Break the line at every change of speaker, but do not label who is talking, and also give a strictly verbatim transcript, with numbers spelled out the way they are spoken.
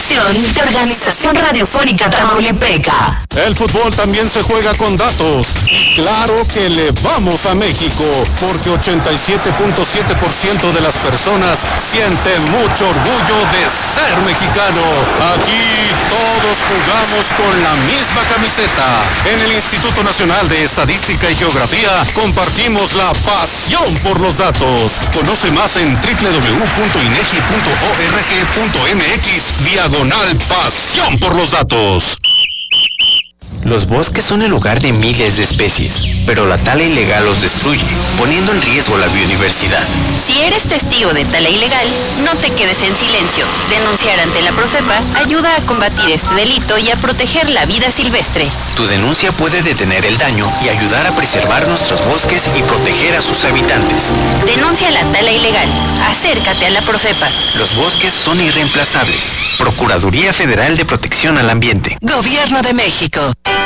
producción de Organización Radiofónica Tamaulipeca.
El fútbol también se juega con datos. Y claro que le vamos a México, porque ochenta y siete punto siete por ciento de las personas sienten mucho orgullo de ser mexicano. Aquí todos jugamos con la misma camiseta. En el Instituto Nacional de Estadística y Geografía compartimos la pasión por los datos. Conoce más en doble u doble u doble u punto inegi punto org punto mx diagonal pasión por los datos.
Los bosques son el hogar de miles de especies, pero la tala ilegal los destruye, poniendo en riesgo la biodiversidad.
Si eres testigo de tala ilegal, no te quedes en silencio. Denunciar ante la Profepa ayuda a combatir este delito y a proteger la vida silvestre.
Tu denuncia puede detener el daño y ayudar a preservar nuestros bosques y proteger a sus habitantes.
Denuncia la tala ilegal. Acércate a la Profepa.
Los bosques son irreemplazables. Procuraduría Federal de Protección al Ambiente.
Gobierno de México.